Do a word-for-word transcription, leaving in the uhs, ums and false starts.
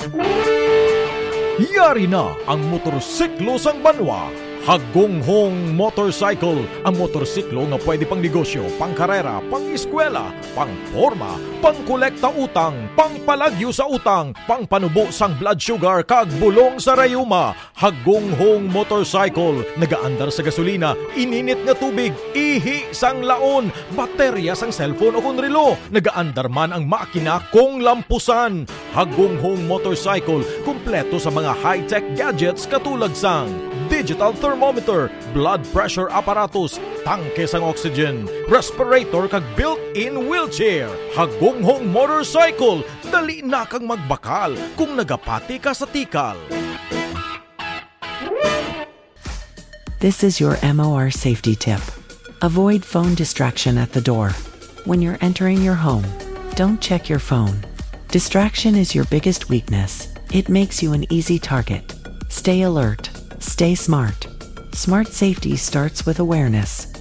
Yari na ang motorsiklo sang banwa. Hagonghong Motorcycle, ang motorsiklo nga pwede pang negosyo, pang karera, pang eskwela, pang forma, pang kolekta utang, pang palagyo sa utang, pang panubo sang blood sugar kag bulong sa rayuma. Hagonghong Motorcycle, nagaandar sa gasolina, ininit nga tubig, ihi sang laon, baterya sang cellphone o kung relo, nagaandar man ang makina kung lampusan. Hagonghong Motorcycle, kumpleto sa mga high-tech gadgets katulad sang digital thermometer, blood pressure apparatus, tangke sang oxygen, respirator kag built-in wheelchair. Hagonghong Motorcycle, dali na kang magbakal kung nagapati ka sa tikal. This is your M O R safety tip. Avoid phone distraction at the door. When you're entering your home, don't check your phone. Distraction is your biggest weakness. It makes you an easy target. Stay alert. Stay smart. Smart safety starts with awareness.